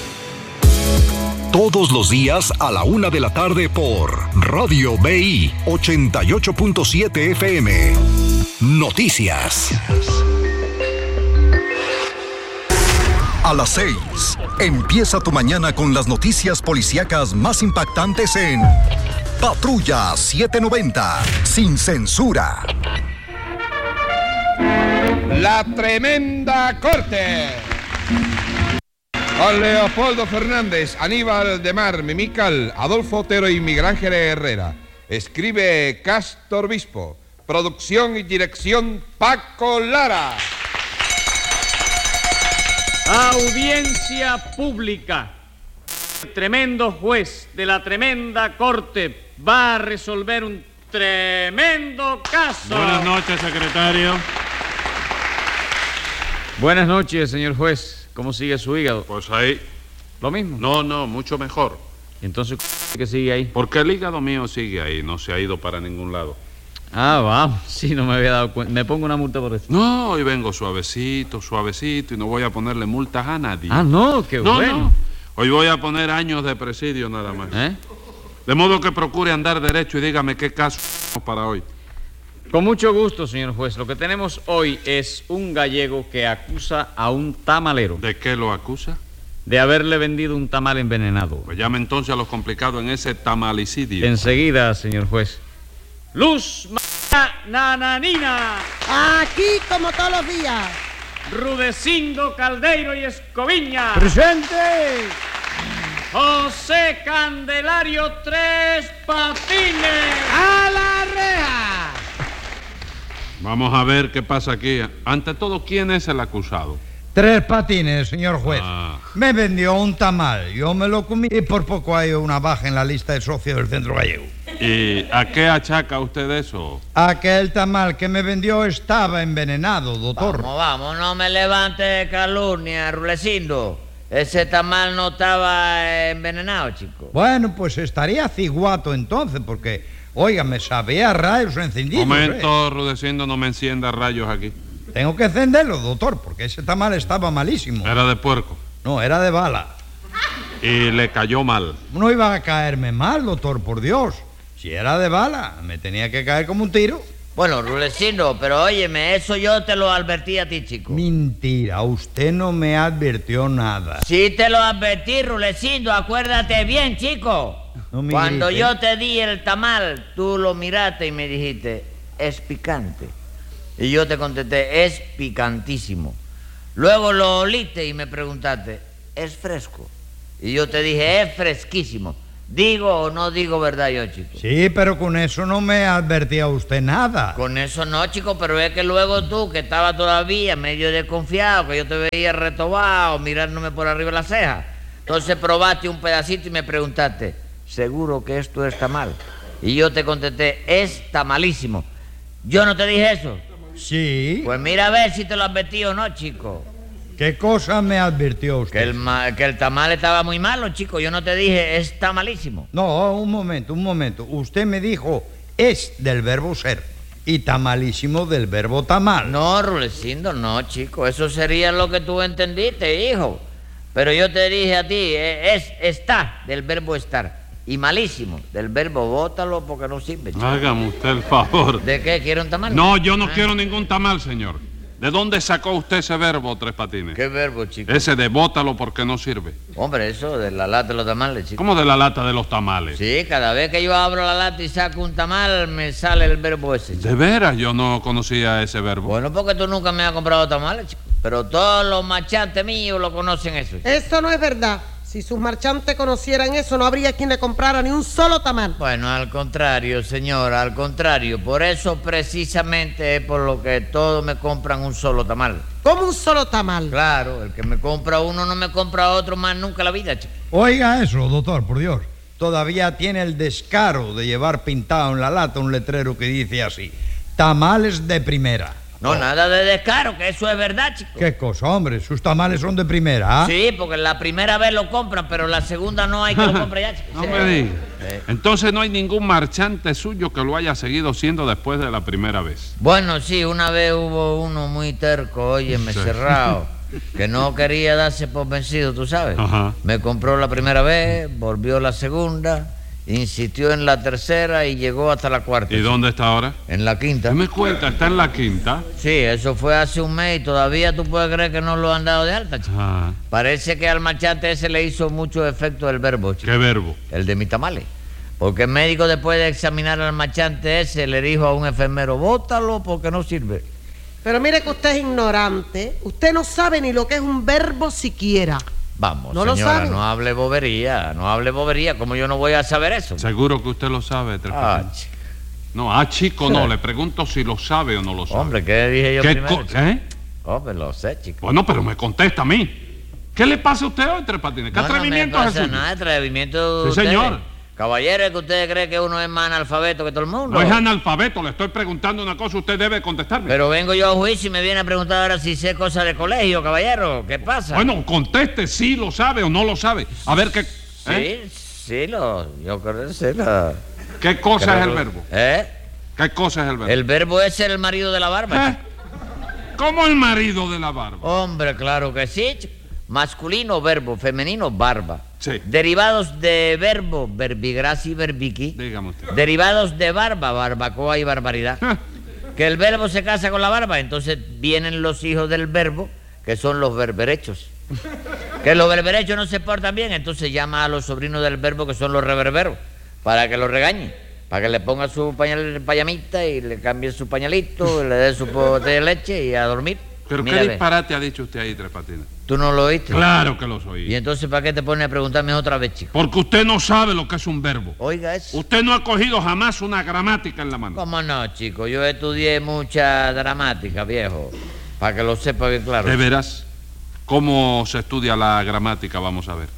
Todos los días a la una de la tarde por Radio B I ochenta y ocho punto siete F M. Noticias. A las seis, empieza tu mañana con las noticias policíacas más impactantes en Patrulla setecientos noventa, sin censura. La Tremenda Corte. Con Leopoldo Fernández, Aníbal de Mar, Mimical, Adolfo Otero y Miguel Ángel Herrera. Escribe Castor Bispo. Producción y dirección Paco Lara. Audiencia pública. El tremendo juez de la tremenda corte va a resolver un tremendo caso. Buenas noches, secretario. Buenas noches, señor juez. ¿Cómo sigue su hígado? Pues ahí. ¿Lo mismo? No, no, mucho mejor. ¿Y entonces qué sigue ahí? Porque el hígado mío sigue ahí, no se ha ido para ningún lado. Ah, vamos, sí, no me había dado cuenta. ¿Me pongo una multa por eso? No, hoy vengo suavecito, suavecito, y no voy a ponerle multas a nadie. Ah, no, qué no, bueno. No. Hoy voy a poner años de presidio nada más. ¿Eh? De modo que procure andar derecho y dígame qué caso para hoy. Con mucho gusto, señor juez. Lo que tenemos hoy es un gallego que acusa a un tamalero. ¿De qué lo acusa? De haberle vendido un tamal envenenado. Pues llame entonces a los complicados en ese tamalicidio. Enseguida, señor juez. Luz María Nananina. Aquí como todos los días. Rudecindo Caldeiro y Escoviña. ¡Presente! José Candelario Tres Patines. ¡A la reja! Vamos a ver qué pasa aquí. Ante todo, ¿quién es el acusado? Tres Patines, señor juez. Ah. Me vendió un tamal, yo me lo comí y por poco hay una baja en la lista de socios del Centro Gallego. ¿Y a qué achaca usted eso? A que el tamal que me vendió estaba envenenado, doctor. Vamos, vamos, no me levante calumnia, Rulecindo. Ese tamal no estaba envenenado, chico. Bueno, pues estaría ciguato entonces, porque, oiga, me sabía rayos encendidos. Momento, eh. Rudecindo, no me encienda rayos aquí. Tengo que encenderlo, doctor, porque ese tamal estaba malísimo. ¿Era de puerco? No, era de bala. ¿Y le cayó mal? No iba a caerme mal, doctor, por Dios. Si era de bala, me tenía que caer como un tiro. Bueno, Rulecindo, pero óyeme, eso yo te lo advertí a ti, chico. Mentira, usted no me advirtió nada. Sí te lo advertí, Rulecindo, acuérdate bien, chico. No me Cuando grites. yo te di el tamal, tú lo miraste y me dijiste, es picante. Y yo te contesté, es picantísimo. Luego lo oliste y me preguntaste, ¿es fresco? Y yo te dije, es fresquísimo. ¿Digo o no digo verdad yo, chico? Sí, pero con eso no me advertía usted nada. Con eso no, chico, pero es que luego tú, que estabas todavía medio desconfiado, que yo te veía retobado, mirándome por arriba de la ceja. Entonces probaste un pedacito y me preguntaste, ¿seguro que esto está mal? Y yo te contesté, está malísimo. ¿Yo no te dije eso? Sí. Pues mira a ver si te lo advertí o no, chico. ¿Qué cosa me advirtió usted? Que el, ma- que el tamal estaba muy malo, chico. Yo no te dije, está malísimo. No, un momento, un momento. Usted me dijo es del verbo ser y tamalísimo del verbo tamal. No, Rulecindo, no, chico. Eso sería lo que tú entendiste, hijo. Pero yo te dije a ti, eh, es está del verbo estar y malísimo del verbo bótalo porque no sirve, chico. Hágame usted el favor. ¿De qué? ¿Quiere un tamal? No, yo no Ah. quiero ningún tamal, señor. ¿De dónde sacó usted ese verbo, Tres Patines? ¿Qué verbo, chico? Ese de bótalo porque no sirve. Hombre, eso de la lata de los tamales, chico. ¿Cómo de la lata de los tamales? Sí, cada vez que yo abro la lata y saco un tamal, me sale el verbo ese, chico. De veras, yo no conocía ese verbo. Bueno, porque tú nunca me has comprado tamales, chico. Pero todos los marchantes míos lo conocen eso, chico. Eso no es verdad. Si sus marchantes conocieran eso, no habría quien le comprara ni un solo tamal. Bueno, al contrario, señora, al contrario. Por eso precisamente es por lo que todos me compran un solo tamal. ¿Cómo un solo tamal? Claro, el que me compra uno no me compra otro más nunca en la vida, chico. Oiga eso, doctor, por Dios. Todavía tiene el descaro de llevar pintado en la lata un letrero que dice así: tamales de primera. No, nada de descaro, que eso es verdad, chico. ¿Qué cosa, hombre? Sus tamales son de primera, ¿ah? Sí, porque la primera vez lo compran, pero la segunda no hay que lo compre ya, chico. No Sí. me diga. Sí. Entonces no hay ningún marchante suyo que lo haya seguido siendo después de la primera vez. Bueno, sí, una vez hubo uno muy terco, óyeme, Sí. cerrado, que no quería darse por vencido, tú sabes. Ajá. Me compró la primera vez, volvió la segunda, insistió en la tercera y llegó hasta la cuarta. ¿Y dónde está ahora? En la quinta. ¿Qué me cuenta? ¿Está en la quinta? Sí, eso fue hace un mes y todavía tú puedes creer que no lo han dado de alta, chico. Ah, Parece que al marchante ese le hizo mucho efecto el verbo, chico. ¿qué verbo? El de mis tamales. Porque el médico, después de examinar al marchante ese, le dijo a un enfermero, bótalo porque no sirve. Pero mire que usted es ignorante. Usted no sabe ni lo que es un verbo siquiera. Vamos, ¿No lo señora, sabe? no hable bobería, no hable bobería. ¿Cómo yo no voy a saber eso? Seguro que usted lo sabe, Tres Ah, Patines. chico. No, ah, chico, no. Le pregunto si lo sabe o no lo sabe. Hombre, ¿qué dije yo ¿Qué primero, co- chico? ¿Eh? Hombre, lo sé, chico. Bueno, pero me contesta a mí. ¿Qué le pasa a usted hoy, Tres Patines? ¿Qué No, atrevimiento no me es el pasa suyo? nada, atrevimiento de Sí, ustedes. señor. Caballero, ¿es que usted cree que uno es más analfabeto que todo el mundo? No es analfabeto, le estoy preguntando una cosa, usted debe contestarme. Pero vengo yo a juicio y me viene a preguntar ahora si sé cosas de colegio, caballero. ¿Qué pasa? Bueno, conteste si lo sabe o no lo sabe. A ver qué... ¿eh? Sí, sí, lo, yo creo que sí. Lo, ¿Qué cosa creo es el que- verbo? ¿Eh? ¿Qué cosa es el verbo? El verbo es ser el marido de la barba. ¿Eh? ¿Cómo el marido de la barba? Hombre, claro que sí, chico. Masculino, verbo, femenino, barba. Sí. Derivados de verbo, verbigracia y verbiqui. Dígame usted. Derivados de barba, barbacoa y barbaridad. Ah. Que el verbo se casa con la barba, entonces vienen los hijos del verbo, que son los berberechos. Que los berberechos no se portan bien, entonces llama a los sobrinos del verbo, que son los reverberos, para que los regañen, para que le ponga su pañal, payamita y le cambie su pañalito, y le dé su botella de leche y a dormir. ¿Pero Mira, qué ve. disparate ha dicho usted ahí, Tres Patines? ¿Tú no lo oíste? Claro que lo soy. ¿Y entonces para qué te pones a preguntarme otra vez, chico? Porque usted no sabe lo que es un verbo. Oiga eso. Usted no ha cogido jamás una gramática en la mano. ¿Cómo no, chico? Yo estudié mucha dramática, viejo. Para que lo sepa bien claro. ¿De veras? ¿Cómo se estudia la gramática? Vamos a ver.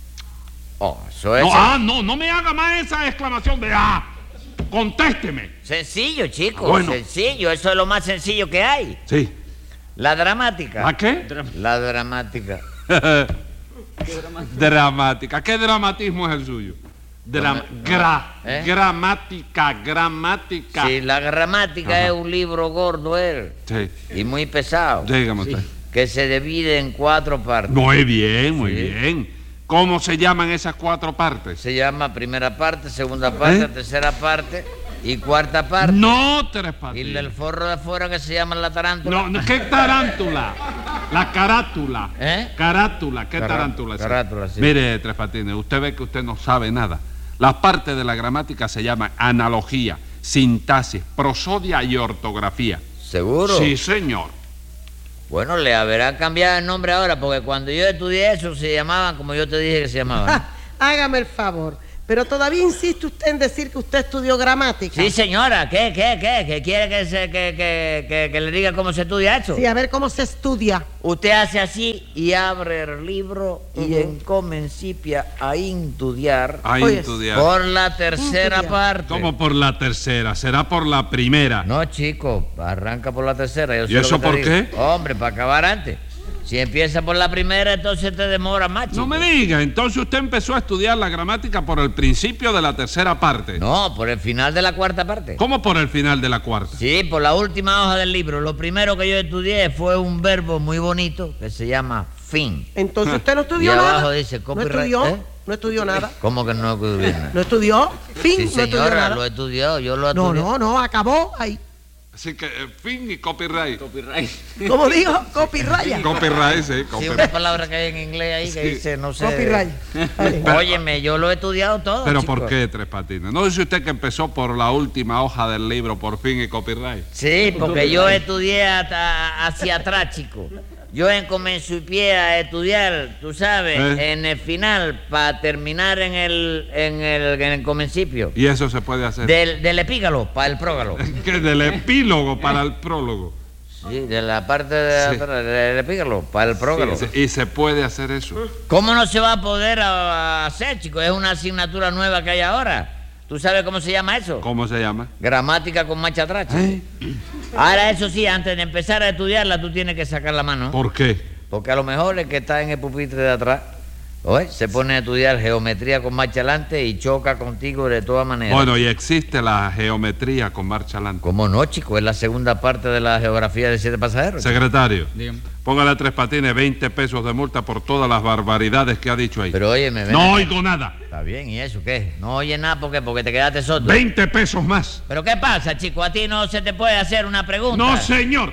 Oh, eso es No, ah, no, no me haga más esa exclamación de ah. Contésteme. sencillo, chico. Bueno. Sencillo. Eso es lo más sencillo que hay. Sí. La dramática. ¿La qué? La dramática. Dramática. ¿Qué dramatismo es el suyo? Dram- gra- ¿Eh? Gramática, gramática. Sí, la gramática Ajá. es un libro gordo, él. Sí. Y muy pesado. Dígame usted. Que se divide en cuatro partes. Muy bien, muy Sí. bien. ¿Cómo se llaman esas cuatro partes? Se llama primera parte, segunda parte, ¿Eh? tercera parte y cuarta parte. No, Tres Y Patines. el forro de afuera que se llama la tarántula. No, no, ¿qué tarántula? La carátula. ¿Eh? Carátula, ¿qué Cará- tarántula es esa? carátula, sí. Mire, Tres Patines, usted ve que usted no sabe nada. Las partes de la gramática se llaman analogía, sintaxis, prosodia y ortografía. ¿Seguro? Sí, señor. Bueno, le habrá cambiado el nombre ahora, porque cuando yo estudié eso se llamaban como yo te dije que se llamaban. Hágame el favor. Pero todavía insiste usted en decir que usted estudió gramática. Sí, señora. ¿Qué, qué, qué? ¿Que quiere que, se, que, que, que, que le diga cómo se estudia eso? Sí, a ver cómo se estudia. Usted hace así y abre el libro uh-huh. y encomencipia a estudiar. A estudiar. Por la tercera Intudiar. parte. ¿Cómo por la tercera? ¿Será por la primera? No, chico, arranca por la tercera. Yo ¿Y eso por qué? Digo. Hombre, para acabar antes. Si empieza por la primera, entonces te demora más, chico. No me diga, entonces usted empezó a estudiar la gramática por el principio de la tercera parte. No, por el final de la cuarta parte. ¿Cómo por el final de la cuarta? Sí, por la última hoja del libro. Lo primero que yo estudié fue un verbo muy bonito que se llama fin. Entonces usted no estudió y nada. abajo dice copyright. ¿No estudió? ¿Eh? ¿No estudió nada? ¿Cómo que no estudió nada? ¿No estudió? Fin, sí, no señora, estudió nada. lo estudió, yo lo estudié. No, no, no, acabó ahí. Así que eh, fin y copyright. Copyright. ¿Cómo dijo? Copyright. Copyright, sí. Sí, Copyright. una palabra que hay en inglés ahí que Sí. dice, no sé. Copyright. Óyeme, yo lo he estudiado todo, ¿Pero chico. por qué, Tres Patines? ¿No dice usted que empezó por la última hoja del libro, por fin y copyright? Sí, porque yo estudié hasta hacia atrás, chico. Yo comencé a estudiar, tú sabes, ¿Eh? en el final, para terminar en el, en el, en el comencipio. ¿Y eso se puede hacer? Del, del epígalo para el prógalo. ¿Qué? Del epílogo para el prólogo. Sí, de la parte de Sí. atrás, del epígalo para el prógalo. Sí, y se puede hacer eso. ¿Cómo no se va a poder a- a hacer, chico? Es una asignatura nueva que hay ahora. ¿Tú sabes cómo se llama eso? ¿Cómo se llama? Gramática con marcha atrás, chico. ¿Eh? Ahora, eso sí, antes de empezar a estudiarla, tú tienes que sacar la mano. ¿Por qué? Porque a lo mejor el que está en el pupitre de atrás, oye, se pone a estudiar geometría con marcha adelante y choca contigo de todas maneras. Bueno, y existe la geometría con marcha adelante. ¿Cómo no, chico? Es la segunda parte de la geografía de siete pasajeros. Secretario, Dígame. póngale a Tres Patines veinte pesos de multa por todas las barbaridades que ha dicho ahí. Pero oye, me ven. No oigo nada. Está bien, ¿y eso qué? No oye nada, ¿por qué? Porque te quedaste sordo. veinte pesos más. ¿Pero qué pasa, chico? A ti no se te puede hacer una pregunta. No, señor.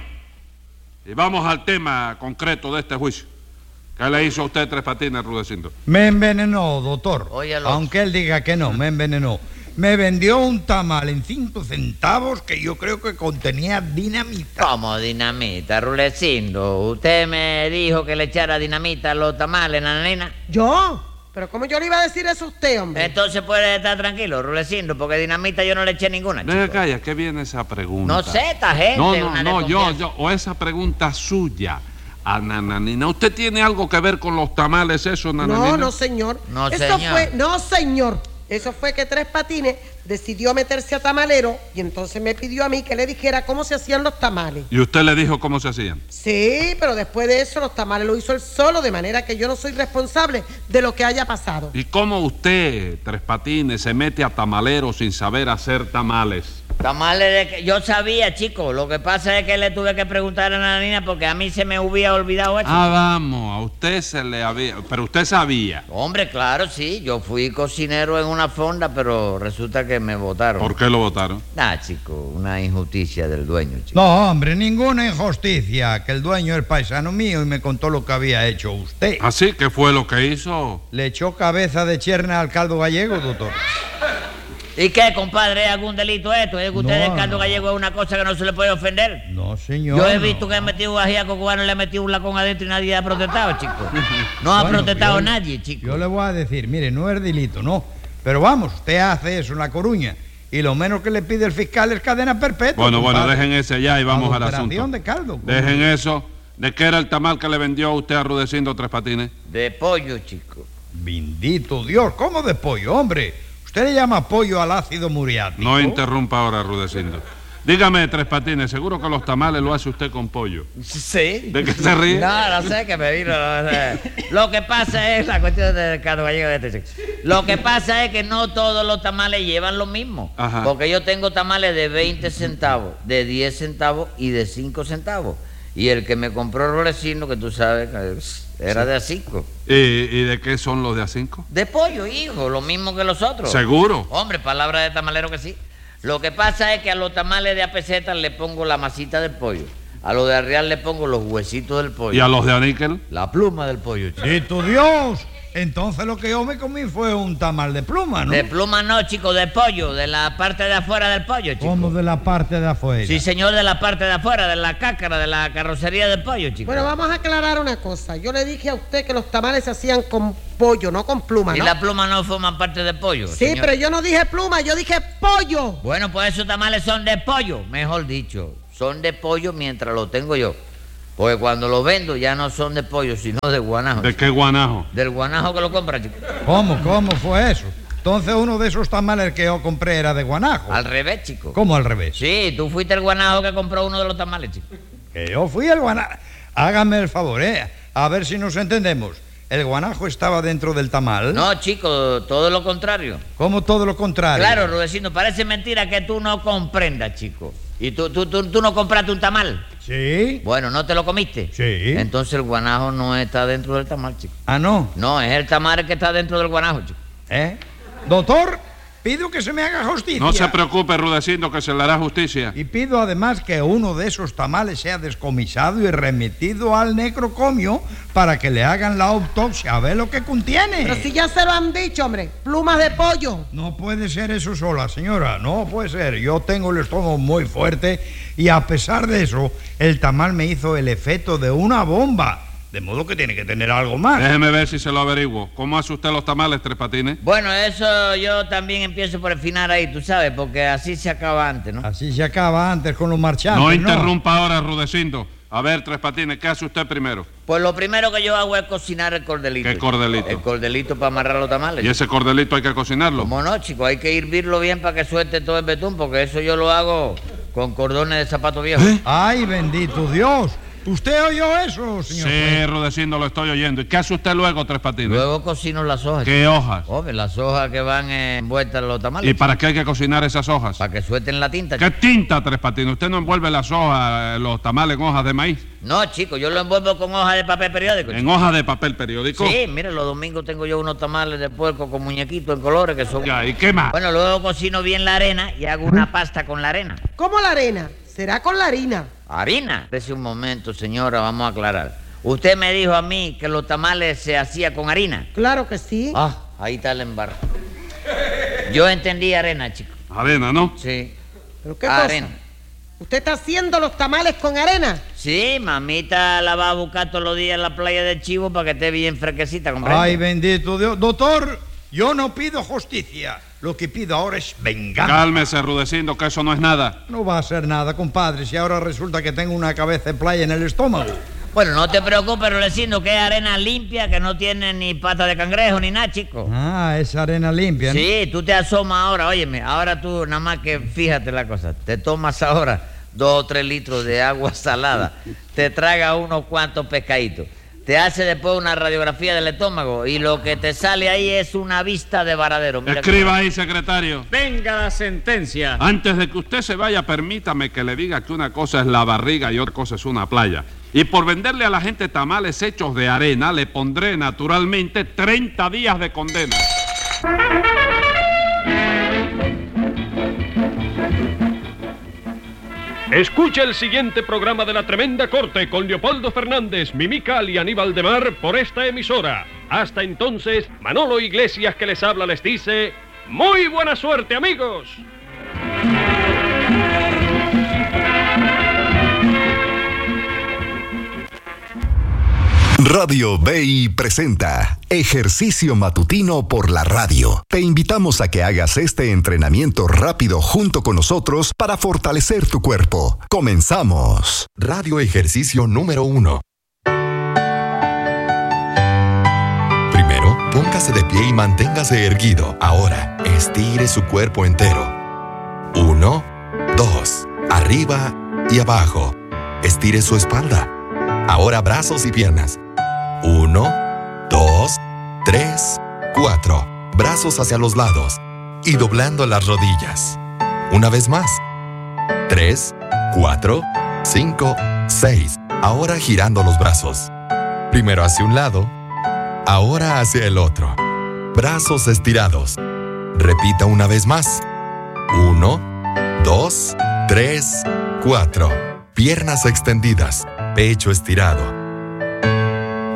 Y vamos al tema concreto de este juicio. ¿Qué le hizo a usted, Tres Patines, Rudecindo? Me envenenó, doctor. Óyalo. Aunque él diga que no, me envenenó. Me vendió un tamal en cinco centavos que yo creo que contenía dinamita. ¿Cómo dinamita, Rulecindo? Usted me dijo que le echara dinamita a los tamales, nananina. ¿Yo? ¿Pero cómo yo le iba a decir eso a usted, hombre? Entonces puede estar tranquilo, Rulecindo, porque dinamita yo no le eché ninguna, chico. Deja calla, ¿qué viene esa pregunta? No sé, esta gente. No, no, una no, yo, desconfianza. yo, o esa pregunta suya a Nananina. ¿Usted tiene algo que ver con los tamales, eso, Nananina? No, no, señor. No, Eso señor. fue, no, señor. Eso fue que Tres Patines decidió meterse a tamalero y entonces me pidió a mí que le dijera cómo se hacían los tamales. ¿Y usted le dijo cómo se hacían? Sí, pero después de eso los tamales lo hizo él solo, de manera que yo no soy responsable de lo que haya pasado. ¿Y cómo usted, Tres Patines, se mete a tamalero sin saber hacer tamales? Tamales de que yo sabía, chico. Lo que pasa es que le tuve que preguntar a la niña porque a mí se me hubiera olvidado eso. Ah, vamos, a usted se le había... Pero usted sabía. Hombre, claro, sí. Yo fui cocinero en una fonda, pero resulta que me votaron. ¿Por qué lo votaron? Ah, chico, una injusticia del dueño, chico. No, hombre, ninguna injusticia. Que el dueño es paisano mío y me contó lo que había hecho usted. ¿Así? ¿Qué fue lo que hizo? Le echó cabeza de cherna al caldo gallego, doctor. ¿Y qué, compadre? ¿Es algún delito esto? ¿Es que usted No, el caldo no. gallego es una cosa que no se le puede ofender? No, señor. Yo he no. visto que he metido un ajíaco cubano y le he metido un lacón adentro y nadie ha protestado, chico. No ha Bueno, protestado yo- nadie, chico. Yo le voy a decir, mire, no es delito, no. Pero vamos, usted hace eso en La Coruña y lo menos que le pide el fiscal es cadena perpetua. Bueno, bueno, compadre. dejen ese ya y vamos al Adulteración asunto. de caldo. ¿cómo? Dejen eso. ¿De qué era el tamal que le vendió a usted a Rudecindo Tres Patines? De pollo, chico. Bendito Dios, ¿cómo de pollo, hombre? ¿Usted le llama pollo al ácido muriático? No interrumpa ahora, Rudecindo. Dígame, Tres Patines, seguro que los tamales lo hace usted con pollo. Sí. ¿De qué se ríe? No, no sé, que me vino. no sé. Lo que pasa es la cuestión del caldo gallego de este chico. Lo que pasa es que no todos los tamales llevan lo mismo. Ajá. Porque yo tengo tamales de veinte centavos, de diez centavos y de cinco centavos. Y el que me compró Rolecino, que tú sabes, que era de a cinco. ¿Y, y de qué son los de a cinco? De pollo, hijo, lo mismo que los otros. ¿Seguro? Hombre, palabra de tamalero que sí. Lo que pasa es que a los tamales de a peseta le pongo la masita del pollo. A los de arrial le pongo los huesitos del pollo. ¿Y a los de a níquel? La pluma del pollo, chico. ¡Bendito Dios! Entonces lo que yo me comí fue un tamal de pluma, ¿no? De pluma no, chico, de pollo, de la parte de afuera del pollo, chico. ¿Cómo de la parte de afuera? Sí, señor, de la parte de afuera, de la cácara, de la carrocería del pollo, chico. Bueno, vamos a aclarar una cosa. Yo le dije a usted que los tamales se hacían con pollo, no con pluma, Y ¿no? la pluma no forma parte del pollo, Sí, señor. pero yo no dije pluma, yo dije pollo. Bueno, pues esos tamales son de pollo, mejor dicho. Son de pollo mientras los tengo yo. Porque cuando los vendo ya no son de pollo, sino de guanajo. ¿De qué guanajo? Del guanajo que lo compra, chico. ¿Cómo? ¿Cómo fue eso? Entonces uno de esos tamales que yo compré era de guanajo. Al revés, chico. ¿Cómo al revés? Sí, tú fuiste el guanajo que compró uno de los tamales, chico. Que yo fui el guanajo. Hágame el favor, ¿eh? A ver si nos entendemos. ¿El guanajo estaba dentro del tamal? No, chico, todo lo contrario. ¿Cómo todo lo contrario? Claro, Rudecindo, parece mentira que tú no comprendas, chico. ¿Y tú, tú, tú, tú no compraste un tamal? Sí. Bueno, ¿no te lo comiste? Sí. Entonces el guanajo no está dentro del tamal, chico. Ah, ¿no? No, es el tamal que está dentro del guanajo, chico. ¿Eh? Doctor, pido que se me haga justicia. No se preocupe, Rudecindo, que se le hará justicia. Y pido además que uno de esos tamales sea descomisado y remitido al necrocomio para que le hagan la autopsia a ver lo que contiene. Pero si ya se lo han dicho, hombre, plumas de pollo. No puede ser eso sola, señora, no puede ser. Yo tengo el estómago muy fuerte y a pesar de eso, el tamal me hizo el efecto de una bomba. De modo que tiene que tener algo más. Déjeme ver si se lo averiguo. ¿Cómo hace usted los tamales, Tres Patines? Bueno, eso yo también empiezo por el final ahí, tú sabes, porque así se acaba antes, ¿no? Así se acaba antes con los marchantes, No interrumpa ahora, Rudecindo. A ver, Tres Patines, ¿qué hace usted primero? Pues lo primero que yo hago es cocinar el cordelito. ¿Qué cordelito? El cordelito para amarrar los tamales. ¿Y ese cordelito hay que cocinarlo? ¿Cómo no, chico? Hay que hervirlo bien para que suelte todo el betún, porque eso yo lo hago con cordones de zapato viejo. ¿Eh? ¡Ay, bendito Dios! ¿Usted oyó eso, señor? Sí, Rudecindo, lo estoy oyendo. ¿Y qué hace usted luego, Tres Patines? Luego cocino las hojas. ¿Qué chico. hojas? Hombre, las hojas que van eh, envueltas en los tamales. ¿Y para qué hay que cocinar esas hojas? Para que suelten la tinta. ¿Qué chico. tinta, Tres Patines? ¿Usted no envuelve las hojas, eh, los tamales en hojas de maíz? No, chico, yo lo envuelvo con hojas de papel periódico. ¿En chico. hojas de papel periódico? Sí, mire, los domingos tengo yo unos tamales de puerco con muñequitos en colores que son... Ya, ¿y qué más? Bueno, luego cocino bien la arena y hago una pasta con la arena. ¿Cómo la arena? Será con la harina. ¿Harina? Espérese un momento, señora, vamos a aclarar. Usted me dijo a mí que los tamales se hacían con harina. Claro que sí. Ah, ahí está el embarro. Yo entendí arena, chico. Arena, ¿no? Sí. ¿Pero qué Arena. cosa? ¿Usted está haciendo los tamales con arena? Sí, mamita la va a buscar todos los días en la playa del Chivo para que esté bien fresquecita, ¿comprende? Ay, bendito Dios. Doctor, yo no pido justicia. Lo que pido ahora es venganza. Cálmese, Rudecindo, que eso no es nada. No va a ser nada, compadre, si ahora resulta que tengo una cabeza de playa en el estómago. Bueno, no te preocupes, Rudecindo, que es arena limpia, que no tiene ni pata de cangrejo ni nada, chico. Ah, es arena limpia, ¿no? Sí, tú te asomas ahora, óyeme, ahora tú nada más que fíjate la cosa, te tomas ahora dos o tres litros de agua salada, te tragas unos cuantos pescaditos, te hace después una radiografía del estómago y lo que te sale ahí es una vista de varadero. Mira Escriba que... ahí, secretario. Venga la sentencia. Antes de que usted se vaya, permítame que le diga que una cosa es la barriga y otra cosa es una playa. Y por venderle a la gente tamales hechos de arena, le pondré naturalmente treinta días de condena. Escucha el siguiente programa de La Tremenda Corte con Leopoldo Fernández, Mimical y Aníbal de Mar por esta emisora. Hasta entonces, Manolo Iglesias que les habla les dice, ¡muy buena suerte, amigos! Radio B I presenta Ejercicio Matutino por la Radio. Te invitamos a que hagas este entrenamiento rápido junto con nosotros para fortalecer tu cuerpo. Comenzamos. Radio Ejercicio número uno. Primero, póngase de pie y manténgase erguido. Ahora, estire su cuerpo entero. Uno, dos, arriba y abajo. Estire su espalda. Ahora brazos y piernas. Uno, dos, tres, cuatro. Brazos hacia los lados y doblando las rodillas. Una vez más. Tres, cuatro, cinco, seis. Ahora girando los brazos. Primero hacia un lado, ahora hacia el otro. Brazos estirados. Repita una vez más. Uno, dos, tres, cuatro. Piernas extendidas, pecho estirado.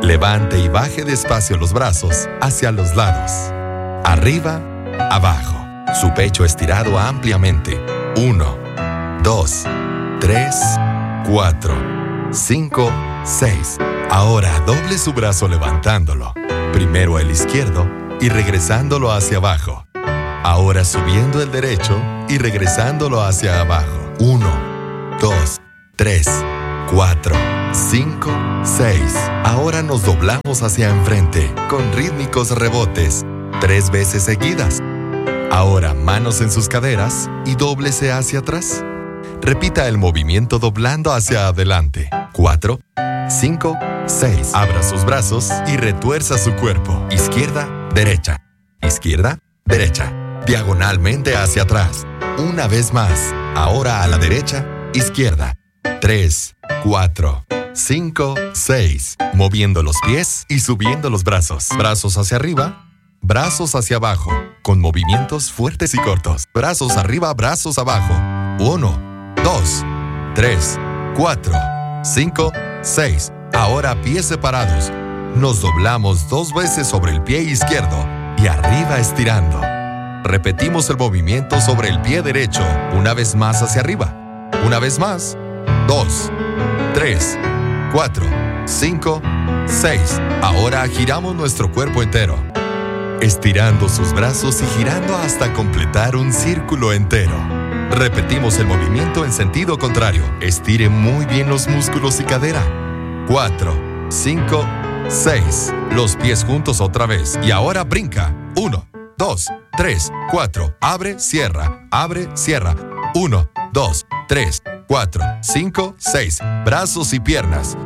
Levante y baje despacio los brazos hacia los lados. Arriba, abajo. Su pecho estirado ampliamente. Uno, dos, tres, cuatro, cinco, seis. Ahora doble su brazo levantándolo. Primero el izquierdo y regresándolo hacia abajo. Ahora subiendo el derecho y regresándolo hacia abajo. Uno, dos, tres, cuatro, cinco, seis. Ahora nos doblamos hacia enfrente con rítmicos rebotes, tres veces seguidas. Ahora manos en sus caderas y dóblese hacia atrás. Repita el movimiento doblando hacia adelante. Cuatro, cinco, seis. Abra sus brazos y retuerza su cuerpo. Izquierda, derecha. Izquierda, derecha. Diagonalmente hacia atrás. Una vez más. Ahora a la derecha, izquierda. Tres, cuatro, cinco, seis. Moviendo los pies y subiendo los brazos. Brazos hacia arriba, brazos hacia abajo. Con movimientos fuertes y cortos. Brazos arriba, brazos abajo. Uno, dos, tres, cuatro, cinco, seis. Ahora pies separados. Nos doblamos dos veces sobre el pie izquierdo y arriba estirando. Repetimos el movimiento sobre el pie derecho, una vez más hacia arriba. Una vez más. Dos, tres, cuatro, cinco, seis. Ahora giramos nuestro cuerpo entero, estirando sus brazos y girando hasta completar un círculo entero. Repetimos el movimiento en sentido contrario. Estire muy bien los músculos y cadera. Cuatro, cinco, seis. Los pies juntos otra vez. Y ahora brinca. Uno, dos, tres, cuatro. Abre, cierra. Abre, cierra. Uno, dos, tres, cuatro, cinco, seis. Brazos y piernas.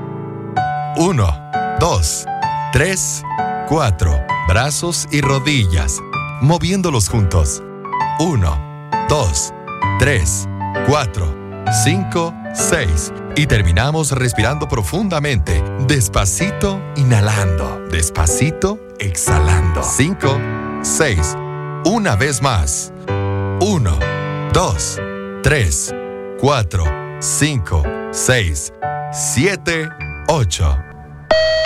Uno, dos, tres, cuatro. Brazos y rodillas. Moviéndolos juntos. Uno, dos, tres, cuatro, cinco, seis. Y terminamos respirando profundamente. Despacito, inhalando. Despacito, exhalando. Cinco, seis. Una vez más. Uno, dos, tres, cuatro, cinco, seis, siete, ocho.